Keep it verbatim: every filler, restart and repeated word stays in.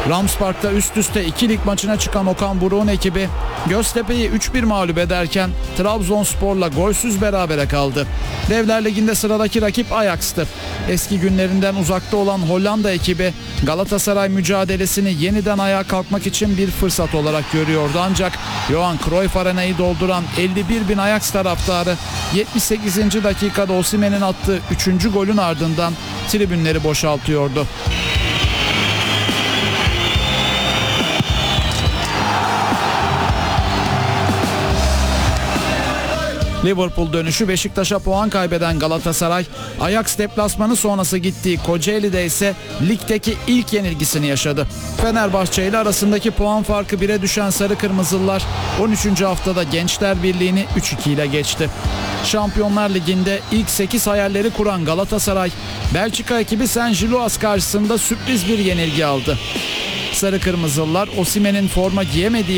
Rams Park'ta üst üste iki lig maçına çıkan Okan Buruk'un ekibi Göztepe'yi üç bir mağlup ederken Trabzonspor'la golsüz berabere kaldı. Devler Ligi'nde sıradaki rakip Ajax'tı. Eski günlerinden uzakta olan Hollanda ekibi Galatasaray mücadelesini yeniden ayağa kalkmak için bir fırsat olarak görüyordu. Ancak Johan Cruyff Arena'yı dolduran elli bir bin Ajax taraftarı yetmiş sekizinci dakikada Osimhen'in attığı üçüncü golün ardından tribünleri boşaltıyordu. Liverpool dönüşü Beşiktaş'a puan kaybeden Galatasaray, Ajax deplasmanı sonrası gittiği Kocaeli'de ise ligdeki ilk yenilgisini yaşadı. Fenerbahçe ile arasındaki puan farkı bire düşen Sarı Kırmızılılar on üçüncü haftada Gençler Birliği'ni üç iki ile geçti. Şampiyonlar Ligi'nde ilk sekiz hayalleri kuran Galatasaray, Belçika ekibi Saint-Gilloise karşısında sürpriz bir yenilgi aldı. Sarı Kırmızılılar Osimhen'in forma giyemediği